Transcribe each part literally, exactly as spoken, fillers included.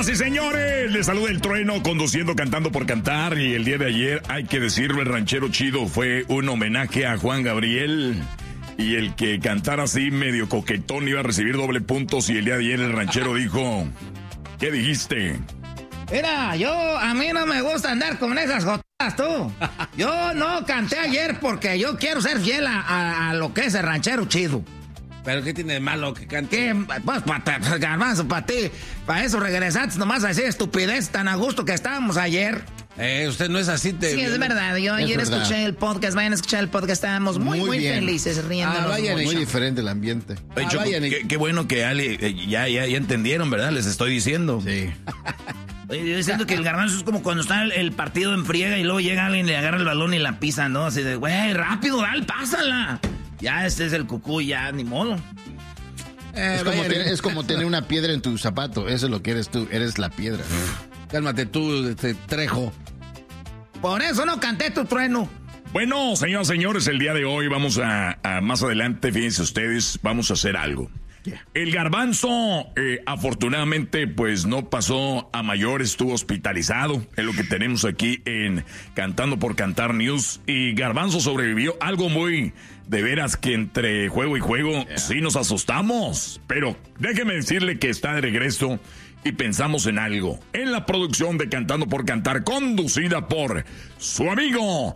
Señoras y señores, les saluda el Trueno conduciendo Cantando por Cantar. Y el día de ayer, hay que decirlo, el ranchero chido fue un homenaje a Juan Gabriel. Y el que cantara así medio coquetón iba a recibir doble puntos. Y el día de ayer el ranchero dijo, ¿qué dijiste? Mira, yo, a mí no me gusta andar con esas jotas, tú. Yo no canté ayer porque yo quiero ser fiel a, a, a lo que es el ranchero chido. ¿Pero qué tiene de malo que cante? ¿Qué? Pues, para Garbanzo, para ti. Para eso regresaste nomás a decir estupidez tan a gusto que estábamos ayer. Eh, usted no es así. Te... Sí, es verdad. Yo es ayer verdad. escuché el podcast. Vayan a escuchar el podcast. Estábamos muy, muy, muy felices riéndonos. Ah, vayan, mucho. Muy diferente el ambiente. Ay, Ah, Choco, vayan y- qué, qué bueno que Ali, eh, ya, ya, ya entendieron, ¿verdad? Les estoy diciendo. Sí. Oye, yo siento que el Garbanzo es como cuando está el, el partido en friega y luego llega alguien y le agarra el balón y la pisa, ¿no? Así de, güey, rápido, dale, pásala. Ya, este es el cucú, ya, ni modo. Eh, Es como, vayan, tener, es como tener una piedra en tu zapato. Eso es lo que eres tú. Eres la piedra. Cálmate tú, este, Trejo. Por eso no canté tu Trueno. Bueno, señoras y señores, el día de hoy vamos a, a más adelante, fíjense ustedes, vamos a hacer algo. El Garbanzo, eh, afortunadamente, pues no pasó a mayores, estuvo hospitalizado. Es lo que tenemos aquí en Cantando por Cantar News. Y Garbanzo sobrevivió. Algo muy de veras que entre juego y juego sí nos asustamos. Pero déjeme decirle que está de regreso y pensamos en algo. En la producción de Cantando por Cantar, conducida por su amigo,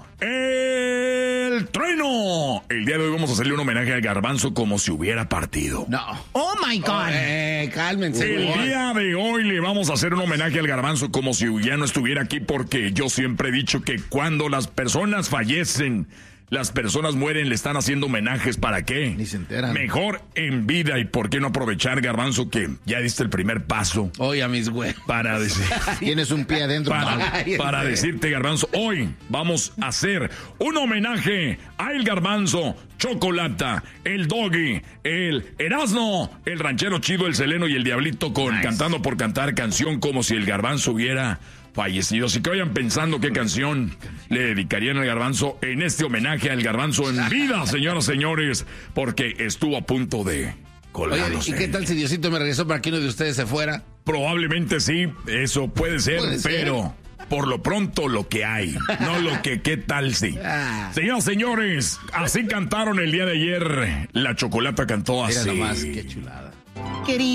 El Trueno. El día de hoy vamos a hacerle un homenaje al Garbanzo como si hubiera partido. No. Oh, my God. Eh, cálmense. El güey. día de hoy le vamos a hacer un homenaje al Garbanzo como si ya no estuviera aquí, porque yo siempre he dicho que cuando las personas fallecen, las personas mueren, le están haciendo homenajes. ¿Para qué? Ni se enteran. Mejor en vida. ¿Y por qué no aprovechar, Garbanzo, que ya diste el primer paso Oye, a mis güey. para decir... Tienes un pie adentro. Para, Ay, para este. decirte, Garbanzo, hoy vamos a hacer un homenaje a El Garbanzo, Chocolata, el Doggy, el Erasmo, el Ranchero Chido, el Seleno y el Diablito con Nice. Cantando por Cantar, canción como si el Garbanzo hubiera fallecido. Así que vayan pensando qué canción le dedicarían al Garbanzo en este homenaje al Garbanzo en vida, señoras y señores, porque estuvo a punto de Oye, colgarnos. ¿y qué tal si Diosito me regresó para que uno de ustedes se fuera? Probablemente sí, eso puede ser, Puede ser. pero por lo pronto lo que hay, no lo que qué tal sí. Ah. Señoras, señores, así cantaron el día de ayer. La Chocolata cantó Mira así. nomás, qué chulada. Querido.